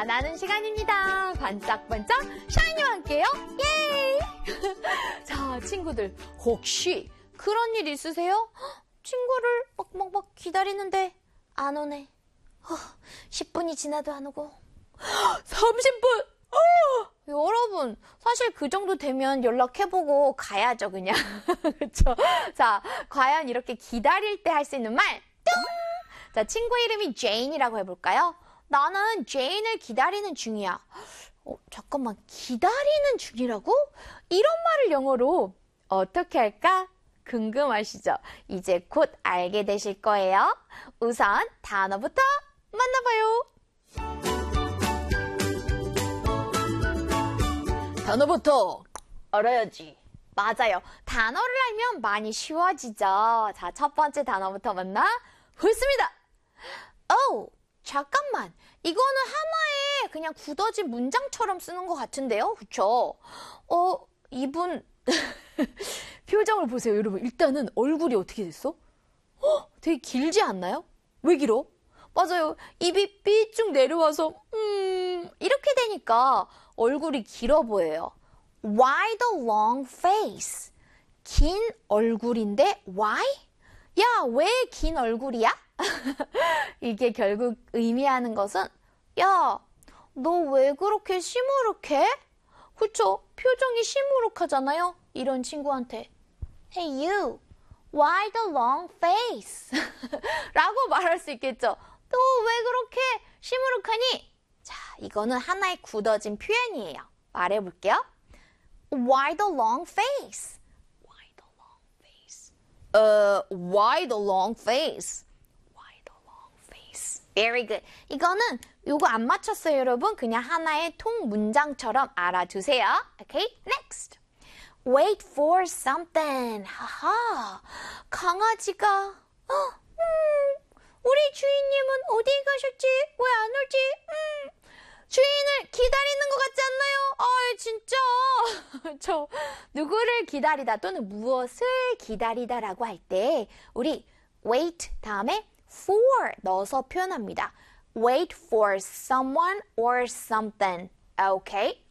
나는 시간입니다. 반짝반짝 샤이니와 함께요. 예이! 자, 친구들 혹시 그런 일 있으세요? 친구를 막 기다리는데 안 오네. 10분이 지나도 안 오고 30분! 여러분, 사실 그 정도 되면 연락해보고 가야죠, 그냥. 그쵸? 자, 과연 이렇게 기다릴 때 할 수 있는 말, 뿅! 자, 친구 이름이 제인이라고 해볼까요? 나는 제인을 기다리는 중이야. 잠깐만, 기다리는 중이라고? 이런 말을 영어로 어떻게 할까? 궁금하시죠? 이제 곧 알게 되실 거예요. 우선 단어부터 만나봐요. 단어부터 알아야지. 맞아요. 단어를 알면 많이 쉬워지죠. 자, 첫 번째 단어부터 만나 보겠습니다. 잠깐만. 이거는 하나의 그냥 굳어진 문장처럼 쓰는 것 같은데요. 그쵸? 이분 표정을 보세요, 여러분. 일단은 얼굴이 어떻게 됐어? 되게 길지 않나요? 왜 길어? 맞아요. 입이 삐쭉 내려와서 이렇게 되니까 얼굴이 길어 보여요. Why the long face? 긴 얼굴인데 why? 야, 왜 긴 얼굴이야? 이게 결국 의미하는 것은 야, 너 왜 그렇게 시무룩해? 그쵸? 표정이 시무룩하잖아요? 이런 친구한테 Hey you, why the long face? 라고 말할 수 있겠죠. 너 왜 그렇게 시무룩하니? 자, 이거는 하나의 굳어진 표현이에요. 말해볼게요. Why the long face? Why the long face? Why the long face? Why the long face? Very good. 이거는 요거 안 맞췄어요, 여러분. 그냥 하나의 통 문장처럼 알아두세요. Okay, next. Wait for something. 하하. 강아지가 우리 주인님은 어디 가셨지? 왜 안 오지? 주인을 기다리는 것 같지 않나요? 진짜. 저 누구를 기다리다 또는 무엇을 기다리다라고 할 때 우리 wait 다음에 for 넣어서 표현합니다. Wait for someone or something. Okay?